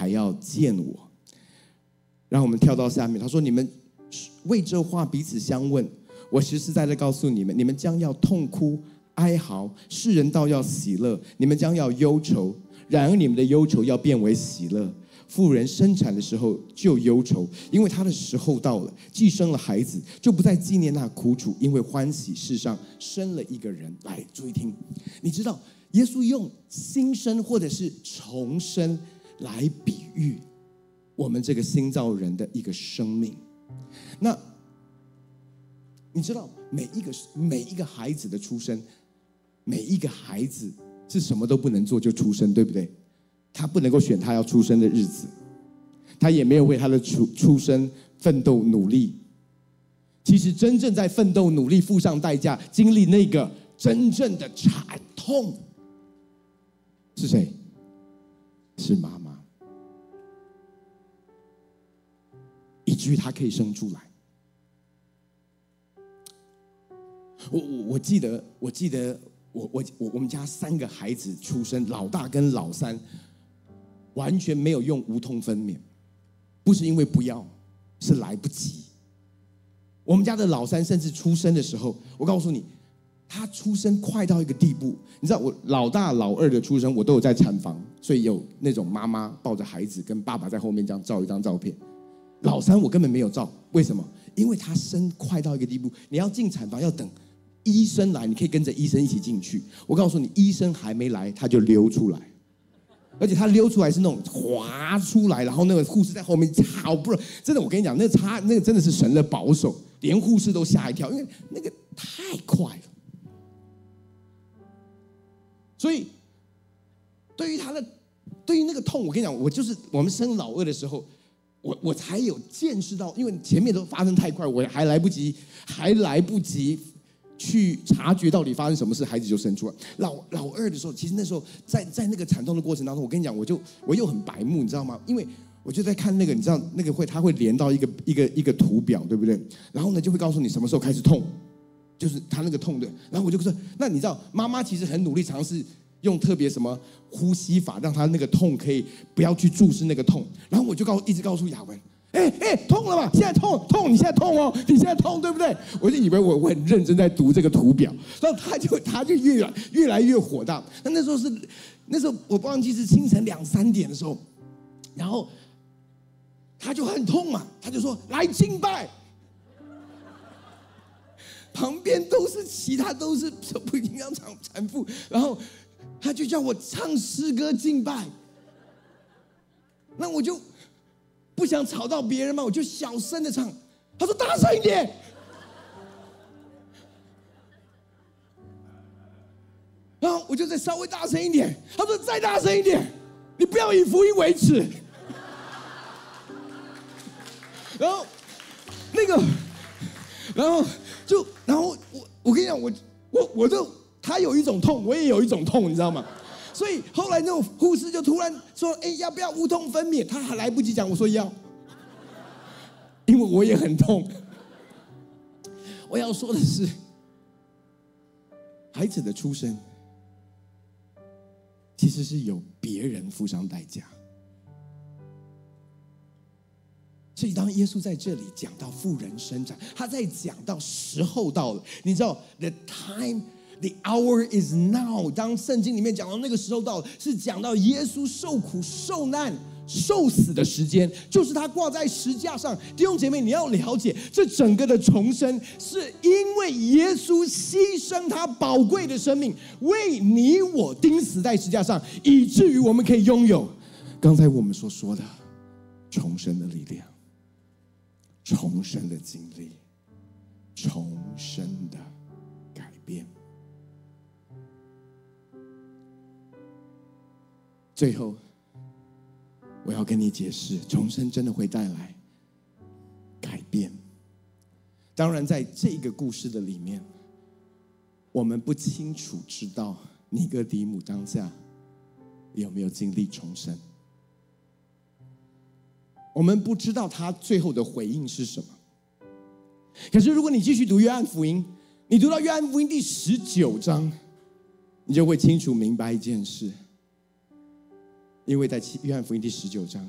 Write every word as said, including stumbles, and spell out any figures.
还要见我。让我们跳到下面，他说：你们为这话彼此相问，我实实在在告诉你们，你们将要痛哭哀嚎，世人倒要喜乐，你们将要忧愁，然而你们的忧愁要变为喜乐。妇人生产的时候就忧愁，因为她的时候到了，既生了孩子，就不再纪念那苦楚，因为欢喜世上生了一个人。来，注意听，你知道耶稣用新生或者是重生来比喻我们这个新造人的一个生命。那你知道每一个每一个孩子的出生，每一个孩子是什么都不能做就出生，对不对？他不能够选他要出生的日子，他也没有为他的出出生奋斗努力。其实真正在奋斗努力付上代价，经历那个真正的惨痛是谁？是妈妈，以至于他可以生出来。我我我记得我记得我我我我们家三个孩子出生，老大跟老三完全没有用无痛分娩，不是因为不要，是来不及。我们家的老三甚至出生的时候，我告诉你，他出生快到一个地步，你知道我老大老二的出生我都有在产房，所以有那种妈妈抱着孩子跟爸爸在后面这样照一张照片。老三我根本没有照，为什么？因为他生快到一个地步，你要进产房要等医生来，你可以跟着医生一起进去。我告诉你，医生还没来他就溜出来，而且他溜出来是那种滑出来，然后那个护士在后面好不容易，真的我跟你讲，那差那个真的是神的保守，连护士都吓一跳，因为那个太快了。所以对于他的对于那个痛，我跟你讲，我就是我们生老二的时候，我我才有见识到，因为前面都发生太快，我还来不及还来不及去察觉到底发生什么事，孩子就生出来。老老二的时候，其实那时候在在那个惨痛的过程当中，我跟你讲，我就我又很白目，你知道吗？因为我就在看那个，你知道那个会，它会连到一个一个一个图表，对不对？然后呢，就会告诉你什么时候开始痛，就是他那个痛的。然后我就说，那你知道，妈妈其实很努力尝试用特别什么呼吸法，让他那个痛可以不要去注视那个痛。然后我就告一直告诉雅文，哎哎，痛了吧？现在痛痛，你现在痛哦，你现在痛，对不对？我就以为我我很认真在读这个图表，然后他就他就越来越来越火大。那那时候是那时候我忘记是清晨两三点的时候，然后他就很痛嘛，他就说来敬拜。旁边都是其他都是不营养产产妇，然后他就叫我唱诗歌敬拜，那我就不想吵到别人嘛，我就小声的唱。他说大声一点，然后我就再稍微大声一点。他说再大声一点，你不要以福音为耻。然后那个，然后就然后我我跟你讲，我我我就他有一种痛，我也有一种痛，你知道吗？所以后来那种护士就突然说：“哎，要不要无痛分娩？”他还来不及讲，我说要，因为我也很痛。我要说的是，孩子的出生其实是有别人付上代价。所以当耶稣在这里讲到妇人生产，他在讲到时候到了，你知道 the time the hour is now。 当圣经里面讲到那个时候到了，是讲到耶稣受苦受难受死的时间，就是他挂在石架上。弟兄姐妹，你要了解，这整个的重生是因为耶稣牺牲他宝贵的生命，为你我钉死在石架上，以至于我们可以拥有刚才我们所说的重生的力量，重生的经历，重生的改变。最后我要跟你解释，重生真的会带来改变。当然在这个故事的里面，我们不清楚知道尼哥底母当下有没有经历重生，我们不知道他最后的回应是什么。可是如果你继续读约翰福音，你读到约翰福音第十九章，你就会清楚明白一件事。因为在约翰福音第十九章，